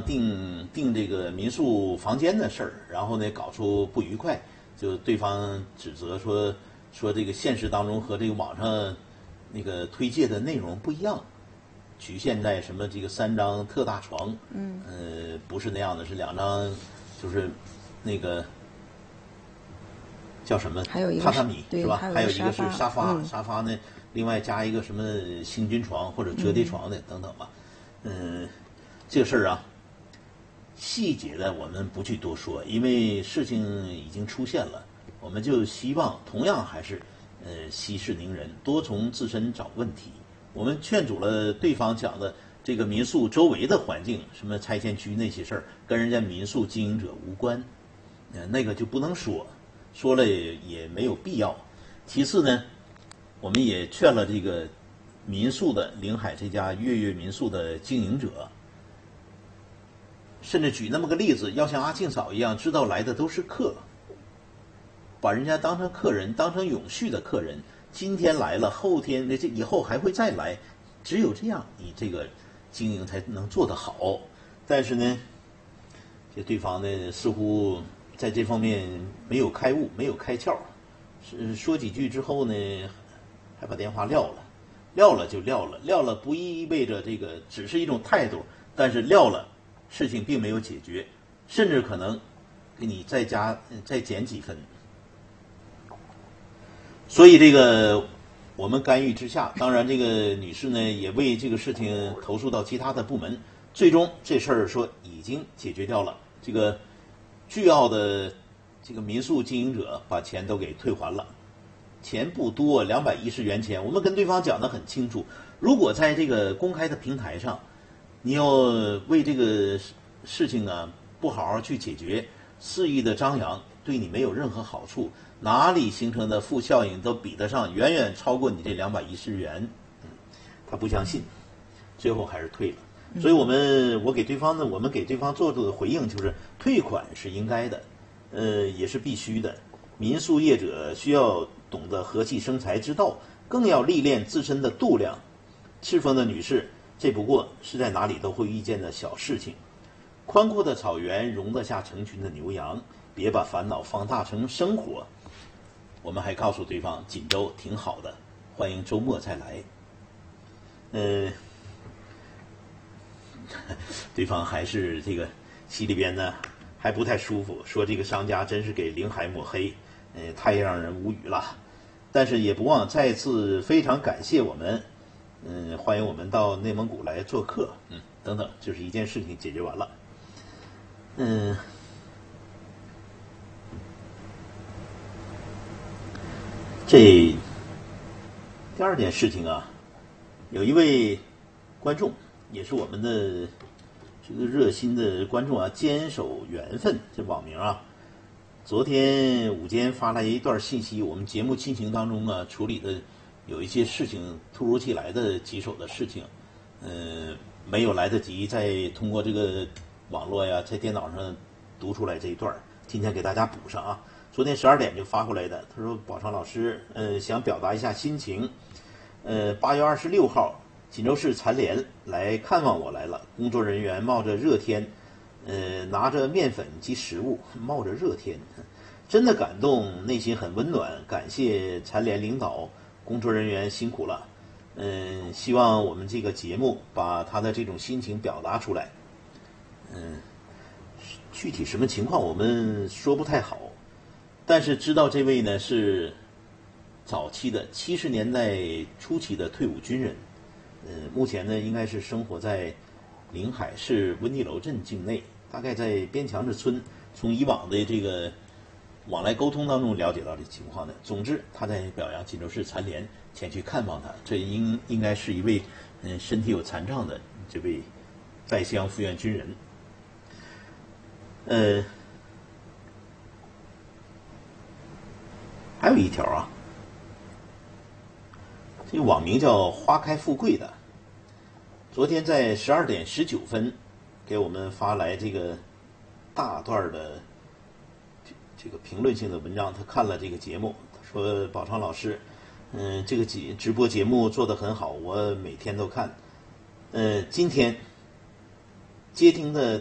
订这个民宿房间的事儿，然后呢搞出不愉快，就对方指责说这个现实当中和这个网上那个推介的内容不一样，局限在什么这个3张特大床，不是那样的，是2张，就是那个叫什么还有一个榻榻米是吧？还有一个是沙发， 沙发呢另外加一个什么行军床或者折叠床的等等吧。这个事儿啊，细节的我们不去多说，因为事情已经出现了，我们就希望同样还是息事宁人，多从自身找问题。我们劝阻了对方讲的这个民宿周围的环境，什么拆迁区那些事儿，跟人家民宿经营者无关，那个就不能说，说了也没有必要。其次呢，我们也劝了这个民宿的临海这家月月民宿的经营者，甚至举那么个例子，要像阿庆嫂一样，知道来的都是客，把人家当成客人，当成永续的客人。今天来了，后天这以后还会再来，只有这样，你这个经营才能做得好。但是呢，这对方呢似乎在这方面没有开悟，没有开窍，说几句之后呢，还把电话撂了。撂了就撂了，撂了不意味着这个只是一种态度，但是撂了，事情并没有解决，甚至可能给你再减几分。所以这个我们干预之下，当然这个女士呢也为这个事情投诉到其他的部门，最终这事儿说已经解决掉了。这个巨澳的这个民宿经营者把钱都给退还了。钱不多，210元钱。我们跟对方讲得很清楚，如果在这个公开的平台上，你要为这个事情啊不好好去解决，肆意的张扬，对你没有任何好处，哪里形成的负效应都比得上，远远超过你这210元。他不相信，最后还是退了。所以我们给对方做的回应就是，退款是应该的，也是必须的。民宿业者需要懂得和气生财之道，更要历练自身的度量。赤峰的女士，这不过是在哪里都会遇见的小事情。宽阔的草原容得下成群的牛羊，别把烦恼放大成生活。我们还告诉对方，锦州挺好的，欢迎周末再来。对方还是这个心里边呢还不太舒服，说这个商家真是给临海抹黑，太让人无语了。但是也不忘再次非常感谢我们，欢迎我们到内蒙古来做客，等等，就是一件事情解决完了。这第二件事情啊，有一位观众，也是我们的这个热心的观众啊，坚守缘分这网名啊，昨天午间发来一段信息，我们节目进行当中啊处理的有一些事情突如其来的棘手的事情，没有来得及再通过这个网络呀，在电脑上读出来这一段，今天给大家补上啊。昨天12点就发过来的，他说宝昌老师，想表达一下心情。8月26号，锦州市残联来看望我来了，工作人员冒着热天，拿着面粉及食物，冒着热天，真的感动，内心很温暖，感谢残联领导、工作人员辛苦了。希望我们这个节目把他的这种心情表达出来。具体什么情况我们说不太好，但是知道这位呢是早期的70年代初期的退伍军人，目前呢应该是生活在临海市温地楼镇境内，大概在边墙之村。从以往的这个往来沟通当中了解到这情况的。总之，他在表扬锦州市残联前去看望他，这应该是一位身体有残障的这位在乡复员军人。还有一条啊，这个网名叫花开富贵的，昨天在12点19分给我们发来这个大段的这个评论性的文章。他看了这个节目，他说宝昌老师，这个直播节目做得很好，我每天都看。今天接听的